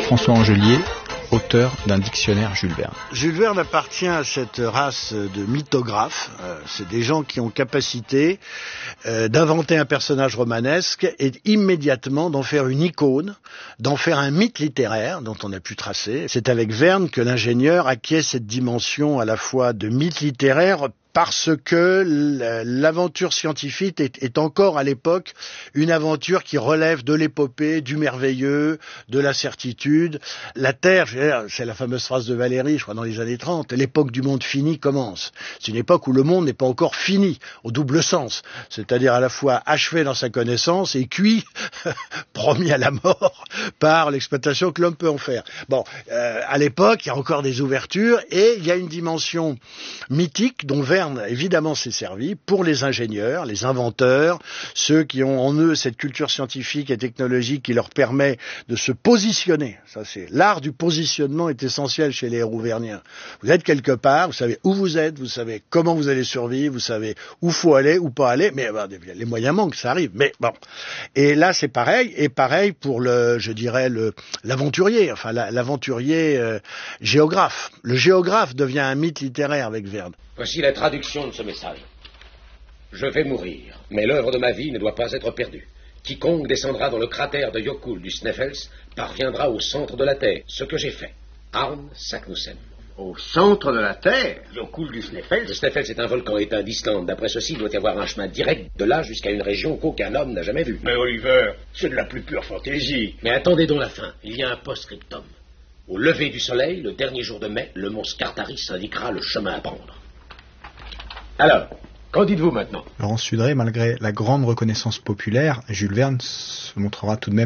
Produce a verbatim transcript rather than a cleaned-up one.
Jean-François Angelier, auteur d'un dictionnaire Jules Verne. Jules Verne appartient à cette race de mythographes. Euh, c'est des gens qui ont capacité euh, d'inventer un personnage romanesque et immédiatement d'en faire une icône, d'en faire un mythe littéraire dont on a pu tracer. C'est avec Verne que l'ingénieur acquiert cette dimension à la fois de mythe littéraire parce que l'aventure scientifique est, est encore à l'époque une aventure qui relève de l'épopée, du merveilleux, de la certitude. La Terre, c'est la fameuse phrase de Valéry, je crois dans les années trente, l'époque du monde fini commence. C'est une époque où le monde n'est pas encore fini, au double sens, c'est-à-dire à la fois achevé dans sa connaissance et cuit, promis à la mort, par l'exploitation que l'homme peut en faire. Bon, euh, à l'époque, il y a encore des ouvertures et il y a une dimension mythique dont Verne évidemment s'est servi pour les ingénieurs, les inventeurs, ceux qui ont en eux cette culture scientifique et technologique qui leur permet de se positionner. Ça, c'est l'art du positionnement est essentiel chez les héros verniens. Vous êtes quelque part, vous savez où vous êtes, vous savez comment vous allez survivre, vous savez où faut aller, où pas aller, mais bah, les moyens manquent, ça arrive. Mais bon, et là c'est pareil, et pareil pour le, je dirais le l'aventurier, enfin la, l'aventurier euh, géographe. Le géographe devient un mythe littéraire avec Verne. Voici la traduction de ce message. Je vais mourir, mais l'œuvre de ma vie ne doit pas être perdue. Quiconque descendra dans le cratère de Yokul du Sneffels parviendra au centre de la Terre, ce que j'ai fait. Arn Saknussemm. Au centre de la Terre? Yokul du Sneffels? Le Sneffels est un volcan éteint d'Islande. D'après ceci, il doit y avoir un chemin direct de là jusqu'à une région qu'aucun homme n'a jamais vue. Mais Oliver, c'est de la plus pure fantaisie. Mais attendez donc la fin. Il y a un post-scriptum. Au lever du soleil, le dernier jour de mai, le mont Scartaris indiquera le chemin à prendre. Alors, qu'en dites-vous maintenant? Laurent Sudré, malgré la grande reconnaissance populaire, Jules Verne se montrera tout de même